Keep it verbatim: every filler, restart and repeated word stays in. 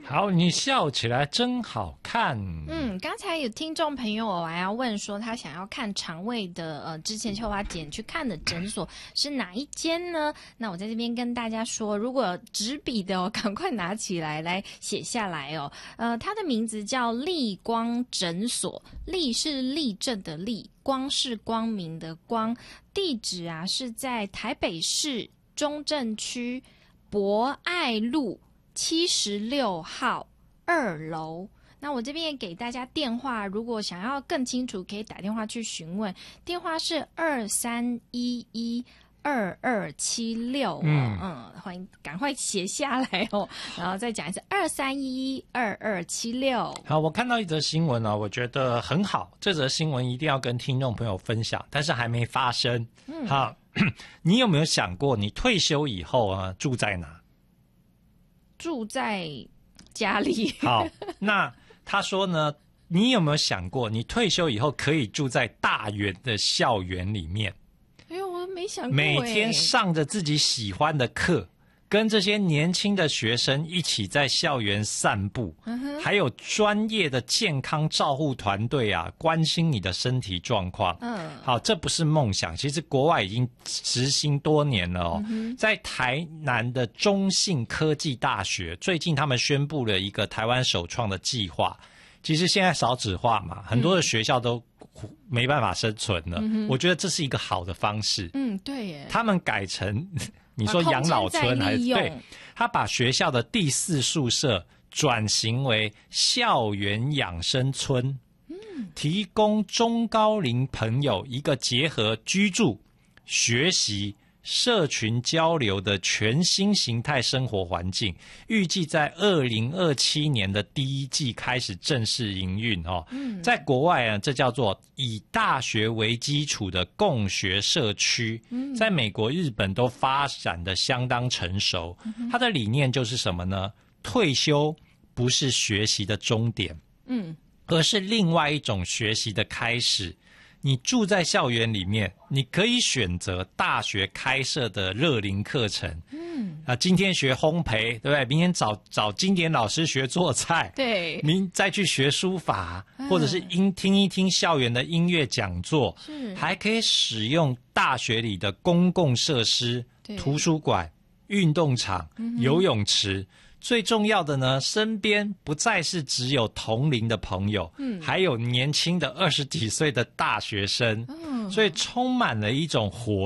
好，你笑起来真好看。 嗯，刚才有听众朋友我还要问说，他想要看肠胃的，呃，之前秋华姐去看的诊所是哪一间呢？那我在这边跟大家说，如果有纸笔的哦，赶快拿起来来写下来哦。呃，它的名字叫立光诊所，立是立正的立，光是光明的光，地址啊是在台北市中正区博爱路七十六号二楼。那我这边也给大家电话，如果想要更清楚，可以打电话去询问，电话是二三一一二二七六。嗯嗯，欢迎赶快写下来哦，然后再讲一次二三一一二二七六。 好，我看到一则新闻哦，我觉得很好，这则新闻一定要跟听众朋友分享，但是还没发生。嗯，好，你有没有想过，你退休以后啊，住在哪？ 住在家里。 好，那他说呢，你有没有想过，你退休以后可以住在大园的校园里面？ 哎呦，我没想过， 每天上着自己喜欢的课，跟这些年轻的学生一起在校园散步，嗯、还有专业的健康照护团队啊，关心你的身体状况。嗯，好，这不是梦想，其实国外已经实行多年了哦。嗯、在台南的中信科技大学，最近他们宣布了一个台湾首创的计划。其实现在少子化嘛，很多的学校都没办法生存了。嗯、我觉得这是一个好的方式。嗯，对耶。他们改成你说养老村还是对？他把学校的第四宿舍转型为校园养生村，嗯、提供中高龄朋友一个结合居住、学习、社群交流的全新形态生活环境，预计在二零二七年的第一季开始正式营运哦。嗯、在国外啊，这叫做以大学为基础的共学社区，嗯、在美国、日本都发展的相当成熟。嗯、它的理念就是什么呢？退休不是学习的终点，嗯，而是另外一种学习的开始。你住在校园里面，你可以选择大学开设的热龄课程。嗯，啊，今天学烘焙，对不对？明天找找经典老师学做菜，对，明再去学书法，嗯、或者是音听一听校园的音乐讲座，是，还可以使用大学里的公共设施，图书馆、运动场、嗯、游泳池。最重要的呢，身边不再是只有同龄的朋友，嗯，还有年轻的二十几岁的大学生，嗯，所以充满了一种活